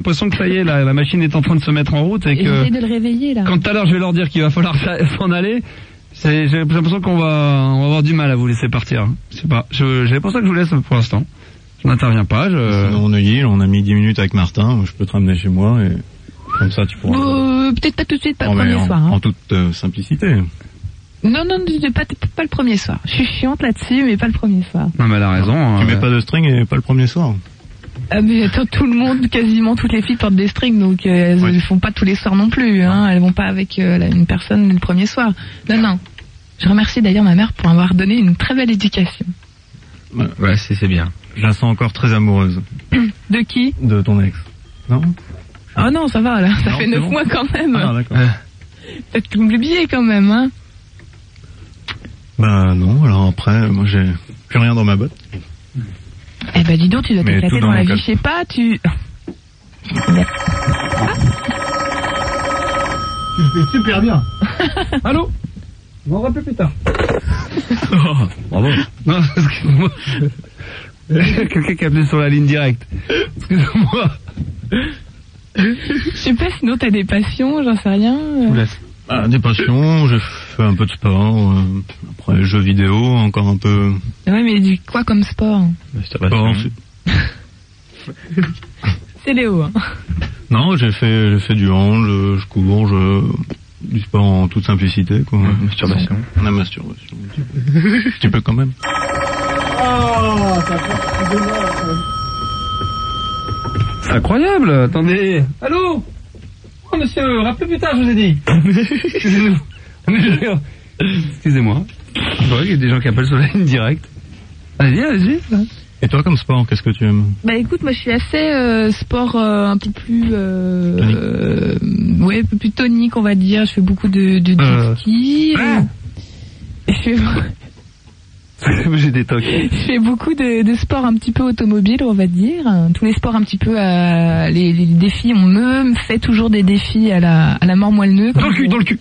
l'impression que ça y est, la machine est en train de se mettre en route et que... J'essaie de le réveiller, là. Quand tout à l'heure je vais leur dire qu'il va falloir s'en aller, j'ai l'impression qu'on va avoir du mal à vous laisser partir. Je sais pas, c'est pour ça que je vous laisse pour l'instant. Je n'interviens pas, On a mis 10 minutes avec Martin, je peux te ramener chez moi et comme ça tu pourras... Peut-être pas tout de suite, pas le premier soir. En toute simplicité. Non, pas le premier soir. Je suis chiante là-dessus, mais pas le premier soir. Non mais elle a raison. Tu mets pas de string et pas le premier soir. Ah mais attends, tout le monde, quasiment toutes les filles portent des strings, donc elles ne font pas tous les soirs non plus. Hein. Elles vont pas avec une personne le premier soir. Non. Je remercie d'ailleurs ma mère pour avoir donné une très belle éducation. Ouais, c'est bien. Je la sens encore très amoureuse. De qui? De ton ex. Non? Oh non, ça va là, ça fait 9 mois quand même. Ah d'accord. Peut-être que vous l'oubliez quand même, hein. Bah non, alors après, moi j'ai plus rien dans ma botte. Eh ben dis donc, tu dois t'éclater dans la vie, je sais pas, tu... Tu fais super bien. Allô? On va rappeler plus tard. Bravo. Non, excuse-moi. Quelqu'un qui a appelé sur la ligne directe. Excuse-moi. Je sais pas, sinon t'as des passions, j'en sais rien. Je vous laisse. Des passions, j'ai fait un peu de sport, après jeux vidéo, encore un peu... Ouais, mais du quoi comme sport? C'est Léo, hein. Non, j'ai fait du hand, je cours, du sport en toute simplicité, quoi. Masturbation. La masturbation. Tu peux quand même. Oh, ça fait C'est incroyable, attendez. Allô? Oh monsieur, rappelez plus tard, je vous ai dit. Excusez-moi. C'est vrai qu'il y a des gens qui appellent sur la ligne directe. Vas-y. Et toi, comme sport, qu'est-ce que tu aimes? Bah écoute, moi je suis assez sport un peu plus un peu plus tonique, on va dire. Je fais beaucoup de ski. J'ai des tocs. Je fais beaucoup de sports un petit peu automobiles, on va dire. Tous les sports un petit peu les défis. On me fait toujours des défis à la mort moelle-neu. Dans le cul.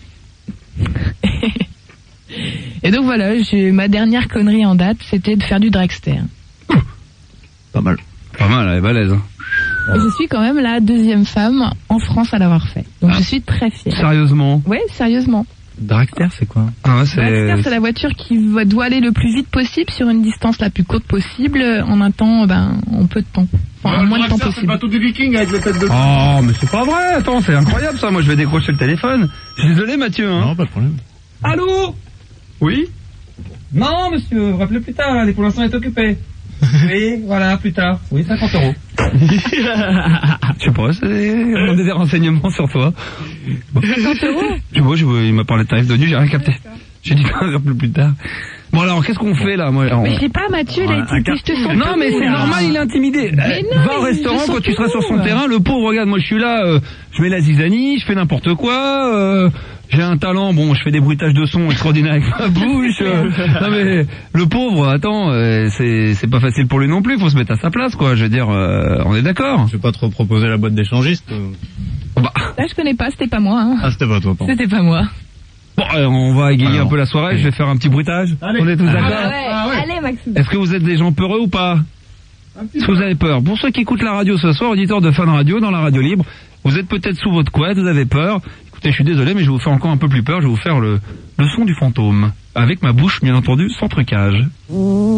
Et donc voilà, ma dernière connerie en date, c'était de faire du dragster. Pas mal, elle est balèze. Et je suis quand même la 2e femme en France à l'avoir fait. Donc je suis très fière. Sérieusement? Ouais, sérieusement. Dragster, c'est quoi? Dragster, c'est la voiture qui doit aller le plus vite possible sur une distance la plus courte possible en un temps, en peu de temps. Enfin, en moins de temps possible. C'est le bateau des Vikings avec les têtes de... Oh, mais c'est pas vrai. Attends, c'est incroyable ça. Moi, je vais décrocher le téléphone. Je suis désolé, Mathieu. Hein. Non, pas de problème. Allô? Oui? Non, monsieur, rappelez plus tard. Pour l'instant, il est occupé. Oui, voilà, plus tard. Oui, 50 €. Je sais pas, on a des renseignements sur toi. 50 €? Tu vois, il m'a parlé de tarif de nuit, j'ai rien capté. J'ai dit plus tard. Bon alors, qu'est-ce qu'on fait là? Mais je sais pas, Mathieu, il a été je te sens. Non, mais c'est normal, il est intimidé. Va au restaurant quand tu seras sur son terrain, le pauvre, regarde, moi je suis là, je mets la zizanie, je fais n'importe quoi, j'ai un talent, je fais des bruitages de son extraordinaires avec ma bouche. Non mais le pauvre, attends, c'est pas facile pour lui non plus, faut se mettre à sa place quoi, je veux dire, on est d'accord. Je vais pas trop proposer la boîte d'échangistes. Là je connais pas, c'était pas moi. Hein. Ah c'était pas toi, pardon. C'était pas moi. Bon, on va égayer un peu la soirée, je vais faire un petit bruitage. Allez. On est tous d'accord? Allez Maxime. Est-ce que vous êtes des gens peureux ou pas? Est-ce que vous avez peur? Pour ceux qui écoutent la radio ce soir, auditeurs de Fun Radio, dans la radio libre, vous êtes peut-être sous votre couette, vous avez peur. Écoutez, je suis désolé, mais je vais vous faire encore un peu plus peur, je vais vous faire le son du fantôme. Avec ma bouche, bien entendu, sans trucage.